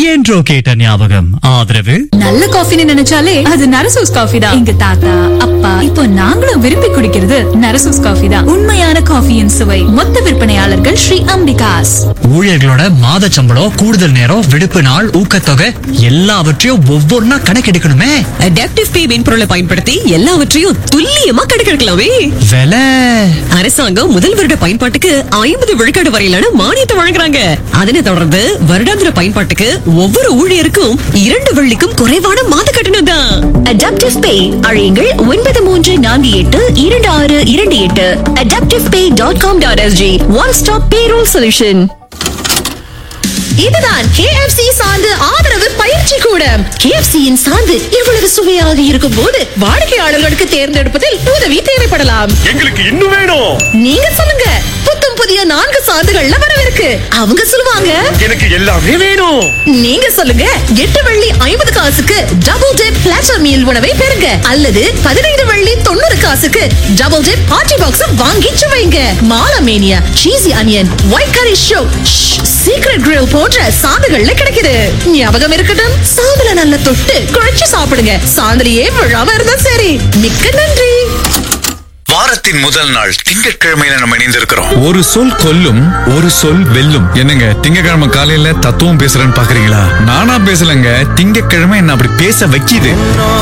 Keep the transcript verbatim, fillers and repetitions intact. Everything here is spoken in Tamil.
என்றோ கேட்ட ஞாபகம். ஆதரவு நல்ல காஃபின்னு நினைச்சாலே அது நரசூஸ் காஃபி தான். எங்க தாத்தா அப்பா இப்போ நாங்களும் விரும்பி குடிக்கிறது நரசூஸ் காஃபி தான். உண்மையான காஃபியின் சுவை. மொத்த விற்பனையாளர்கள் ஸ்ரீ அம்பிகாஸ். ஊழியர்களோட மாத சம்பளம், கூடுதல் நேரம், விடுப்பு நாள், ஊக்கத்தொகை எல்லாவற்றையும் ஒவ்வொன்னா கணக்கெடுக்கணுமே. அடாப்டிவ் பே மென்பொருளை பயன்படுத்தி எல்லாவற்றையும் துல்லியமா கணக்கெடுக்கலாமே. விலை அரசாங்கம் முதல் வருட பயன்பாட்டுக்கு ஐம்பது விழுக்காடு வரையிலான மானியத்தை வழங்குறாங்க. அதனை தொடர்ந்து வருடாந்திர பயன்பாட்டுக்கு ஒவ்வொரு ஊழியருக்கும் இரண்டு வெள்ளிக்கும் குறைவான மாத கட்டணம் தான். அடாப்டிவ் பே அழையுங்கள் ஒன்பது மூன்று நான்கு எட்டு இரண்டு ஆறு இரண்டு எட்டு. அடாப்டிவ் பே dot com dot SG. One stop payroll solution. இதுதான் K F C சார்ந்து ஆதரவு பயிற்சி கூடம். K F C யின் சார்ந்து இவ்வளவு சுவையாக இருக்கும் போது வாடிக்கையாளர்களுக்கு தேர்ந்தெடுப்பதில் உதவி தேவைப்படலாம். எங்களுக்கு இன்னும் வேணும். நீங்க சொல்லுங்க. புத்தம் புதிய நான்கு சார்ந்துகள்ல வரவிருக்கு. அவங்க சொல்லுவாங்க எனக்கு எல்லாமே வேணும். நீங்க சொல்லுங்க. எட்டு வெள்ளி ஐம்பது காசுக்கு டபுள் டிப் பிளாட்டர் மீல் உணவை பெறுங்க. அல்லது பதினைந்து வெள்ளி தொண்ணூறு காசுக்கு டபுள் டிப் பார்ட்டி பாக்ஸ் வாங்கி சுவைங்க. மாலமேனியா, சீசி அனியன், ஒயிட் கரி ஷோ, சீக்ரெட் கிரில் போன்ற சாந்துகள்ல கிடைக்குது. ஞாபகம் இருக்கட்டும், சாந்துல நல்ல தொட்டு குழைச்சு சாப்பிடுங்க. சாந்துலயே விழாம இருந்தா சரி. மிக்க நன்றி. வாரத்தின் முதல் நாள் திங்கட்கிழமையில நம்ம இணைந்திருக்கிறோம். ஒரு சொல் கொல்லும், ஒரு சொல் வெல்லும். என்னங்க திங்கட்கிழமை காலையில தத்துவம் பேசுறேன்னு பாக்குறீங்களா? நானா பேசலங்க, திங்கட்கிழமை என்ன அப்படி பேச வைக்கிது.